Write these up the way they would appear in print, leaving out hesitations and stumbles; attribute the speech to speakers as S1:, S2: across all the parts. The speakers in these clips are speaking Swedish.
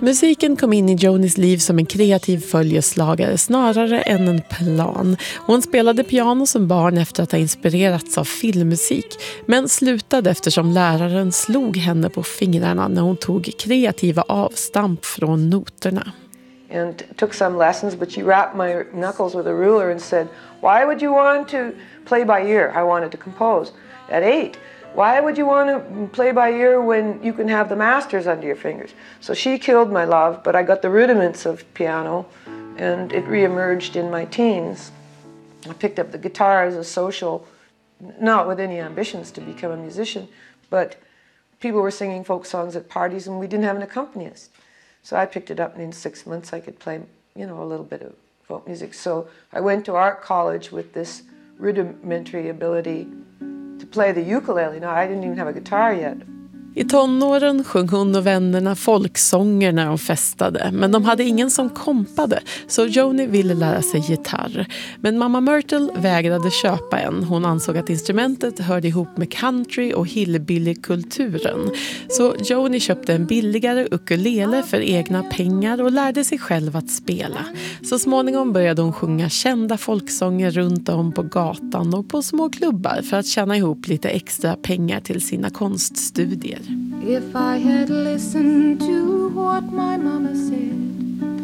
S1: Musiken kom in i Jonis liv som en kreativ följeslagare snarare än en plan. Hon spelade piano som barn efter att ha inspirerats av filmmusik, men slutade eftersom läraren slog henne på fingrarna när hon tog kreativa avstamp från noterna.
S2: And took some lessons, but she wrapped my knuckles with a ruler and said, "Why would you want to play by ear?" I wanted to compose at 8. Why would you want to play by ear when you can have the masters under your fingers? So she killed my love, but I got the rudiments of piano, and it reemerged in my teens. I picked up the guitar as a social, not with any ambitions to become a musician, but people were singing folk songs at parties and we didn't have an accompanist. So I picked it up, and in 6 months I could play, a little bit of folk music. So I went to art college with this rudimentary ability to play the ukulele. No, I didn't even have a guitar yet.
S1: I tonåren sjöng hon och vännerna folksånger när de festade, men de hade ingen som kompade, så Joni ville lära sig gitarr. Men mamma Myrtle vägrade köpa en. Hon ansåg att instrumentet hörde ihop med country och hillbilly-kulturen. Så Joni köpte en billigare ukulele för egna pengar och lärde sig själv att spela. Så småningom började hon sjunga kända folksånger runt om på gatan och på små klubbar för att tjäna ihop lite extra pengar till sina konststudier.
S3: If I had listened to what my mama said,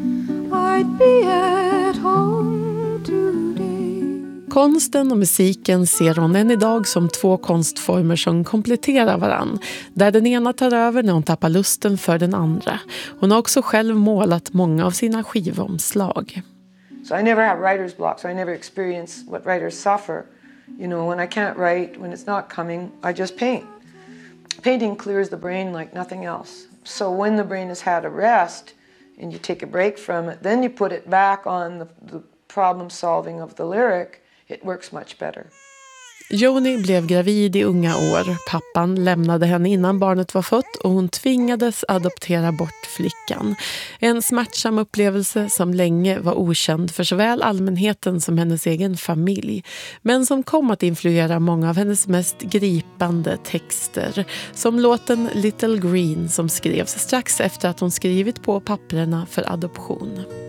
S3: I'd be at home today.
S1: Konsten och musiken ser hon än idag som två konstformer som kompletterar varann, där den ena tar över när hon tappar lusten för den andra. Hon har också själv målat många av sina skivomslag.
S2: So I never have writer's block, so I never experience what writers suffer. When I can't write, when it's not coming, I just paint. Painting clears the brain like nothing else. So when the brain has had a rest and you take a break from it, then you put it back on the problem solving of the lyric, it works much better.
S1: Joni blev gravid i unga år. Pappan lämnade henne innan barnet var fött och hon tvingades adoptera bort flickan. En smärtsam upplevelse som länge var okänd för såväl allmänheten som hennes egen familj. Men som kom att influera många av hennes mest gripande texter. Som låten Little Green som skrevs strax efter att hon skrivit på papperna för adoption.